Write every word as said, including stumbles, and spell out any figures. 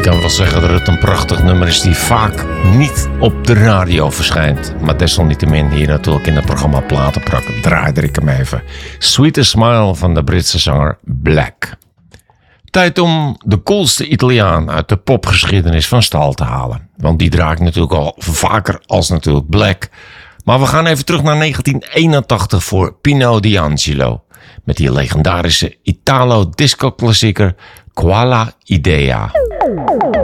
Ik kan wel zeggen dat het een prachtig nummer is die vaak niet op de radio verschijnt. Maar desalniettemin hier natuurlijk in het programma Platenprak draaide ik hem even. Sweet Smile van de Britse zanger Black. Tijd om de coolste Italiaan uit de popgeschiedenis van stal te halen. Want die draai ik natuurlijk al vaker als natuurlijk Black. Maar we gaan even terug naar negentien eenentachtig voor Pino D'Angelo. Met die legendarische Italo-disco-klassieker Quale Idea.